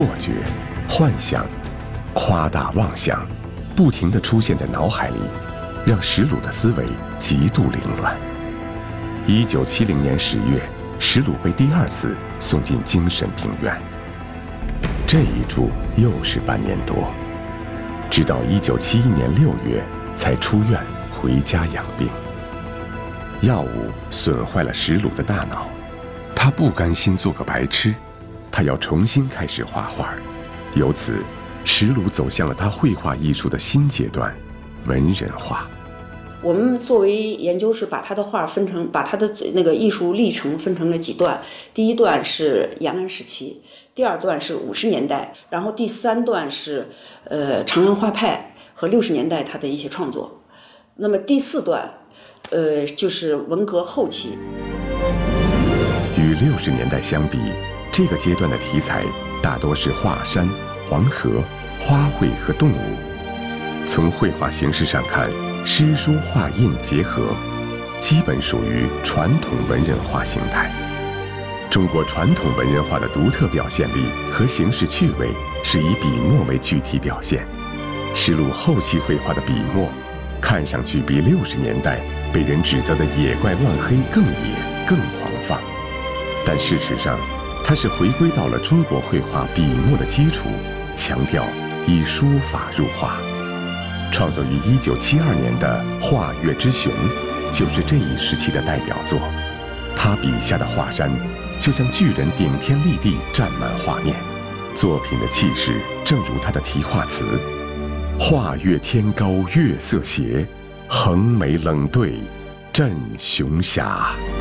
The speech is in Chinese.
错觉、幻想、夸大妄想，不停地出现在脑海里，让石鲁的思维极度凌乱。1970年10月，石鲁被第2次送进精神病院，这一住又是半年多，直到1971年6月才出院回家养病。药物损坏了石鲁的大脑，他不甘心做个白痴，他要重新开始画画。由此，石鲁走向了他绘画艺术的新阶段——文人画。 我们作为研究是把他的画把他的那个艺术历程分成了几段。第一段是延安时期，第2段是50年代，然后第3段是长安画派和60年代他的一些创作。那么第4段，就是文革后期。 与60年代相比，这个阶段的题材大多是画山、黄河、花卉和动物。从绘画形式上看，诗书画印结合，基本属于传统文人画形态。中国传统文人画的独特表现力和形式趣味是以笔墨为具体表现。石鲁后期绘画的笔墨，看上去比60年代被人指责的野怪乱黑更野、更狂放，但事实上，它是回归到了中国绘画笔墨的基础，强调以书法入画。创作于1972年的《画岳之雄》就是这一时期的代表作。他笔下的华山就像巨人顶天立地占满画面，作品的气势正如他的题画词：画岳天高月色斜，横眉冷对震雄霞。